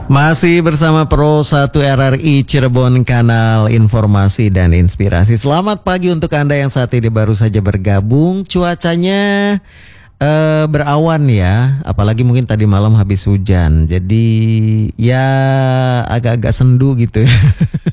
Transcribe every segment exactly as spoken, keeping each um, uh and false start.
Masih bersama Pro satu R R I Cirebon, kanal informasi dan inspirasi. Selamat pagi untuk Anda yang saat ini baru saja bergabung. Cuacanya uh, berawan ya, apalagi mungkin tadi malam habis hujan. Jadi ya agak-agak sendu gitu ya.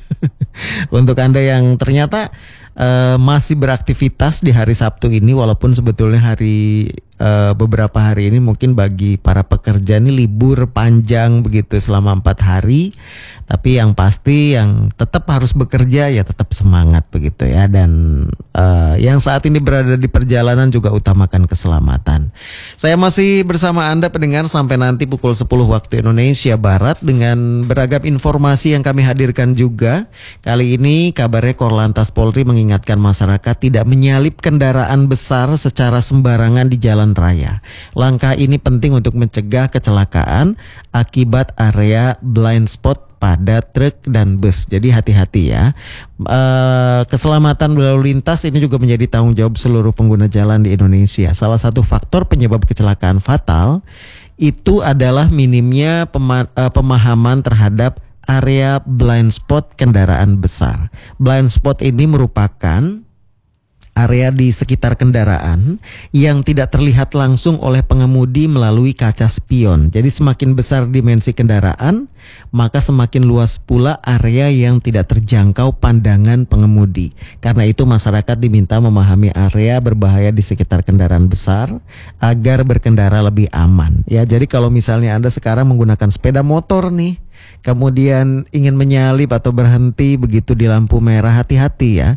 Untuk Anda yang ternyata uh, masih beraktivitas di hari Sabtu ini, walaupun sebetulnya hari uh, beberapa hari ini mungkin bagi para pekerja ini libur panjang begitu selama empat hari. Tapi yang pasti yang tetap harus bekerja ya tetap semangat begitu ya. Dan uh, yang saat ini berada di perjalanan juga utamakan keselamatan. Saya masih bersama Anda pendengar sampai nanti pukul sepuluh waktu Indonesia Barat dengan beragam informasi yang kami hadirkan juga. Kali ini kabarnya Korlantas Polri mengingatkan masyarakat tidak menyalip kendaraan besar secara sembarangan di jalan raya. Langkah ini penting untuk mencegah kecelakaan akibat area blind spot pada truk dan bus. Jadi hati-hati ya. E, keselamatan berlalu lintas ini juga menjadi tanggung jawab seluruh pengguna jalan di Indonesia. Salah satu faktor penyebab kecelakaan fatal itu adalah minimnya pema, e, pemahaman terhadap area blind spot kendaraan besar. Blind spot ini merupakan area di sekitar kendaraan yang tidak terlihat langsung oleh pengemudi melalui kaca spion. Jadi semakin besar dimensi kendaraan, maka semakin luas pula area yang tidak terjangkau pandangan pengemudi. Karena itu masyarakat diminta memahami area berbahaya di sekitar kendaraan besar agar berkendara lebih aman. Ya, jadi kalau misalnya Anda sekarang menggunakan sepeda motor nih, kemudian ingin menyalip atau berhenti begitu di lampu merah, hati-hati ya.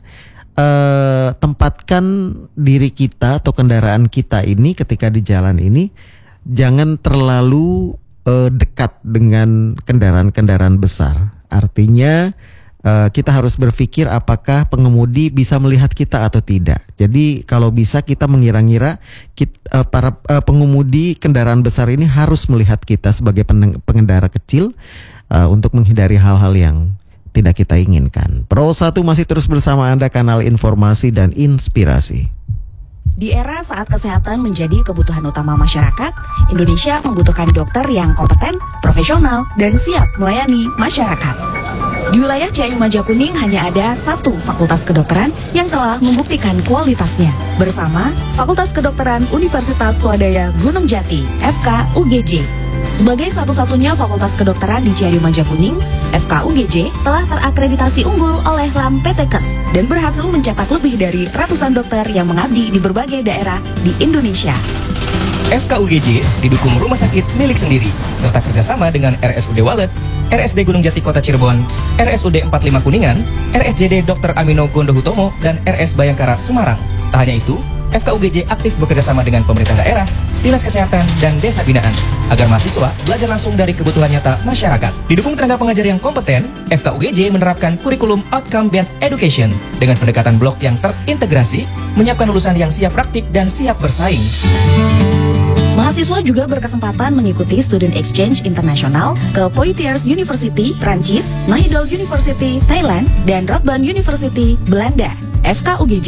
Uh, tempatkan diri kita atau kendaraan kita ini ketika di jalan ini jangan terlalu uh, dekat dengan kendaraan-kendaraan besar. Artinya uh, kita harus berpikir apakah pengemudi bisa melihat kita atau tidak. Jadi kalau bisa kita mengira-ngira kita, uh, para uh, pengemudi kendaraan besar ini harus melihat kita sebagai pengendara kecil uh, untuk menghindari hal-hal yang tidak kita inginkan. Pro satu masih terus bersama Anda, kanal informasi dan inspirasi. Di era saat kesehatan menjadi kebutuhan utama masyarakat, Indonesia membutuhkan dokter yang kompeten, profesional, dan siap melayani masyarakat. Di wilayah Ciayu Majakuning hanya ada satu fakultas kedokteran yang telah membuktikan kualitasnya, bersama Fakultas Kedokteran Universitas Swadaya Gunung Jati, F K U G J. Sebagai satu-satunya fakultas kedokteran di Ciayu Majakuning, F K U G J telah terakreditasi unggul oleh L A M P T K E S dan berhasil mencetak lebih dari ratusan dokter yang mengabdi di berbagai daerah di Indonesia. F K U G J didukung rumah sakit milik sendiri, serta kerjasama dengan R S U D Walet, R S D Gunung Jati Kota Cirebon, R S U D empat puluh lima Kuningan, R S J D Dokter Amino Gondohutomo, dan R S Bayangkara Semarang. Tak hanya itu, F K U G J aktif bekerjasama dengan pemerintah daerah, Dinas Kesehatan, dan Desa Binaan agar mahasiswa belajar langsung dari kebutuhan nyata masyarakat. Didukung tenaga pengajar yang kompeten, F K U G J menerapkan kurikulum outcome-based education dengan pendekatan blok yang terintegrasi, menyiapkan lulusan yang siap praktik dan siap bersaing. Mahasiswa juga berkesempatan mengikuti student exchange internasional ke Poitiers University, Prancis, Mahidol University, Thailand, dan Radboud University, Belanda. F K U G J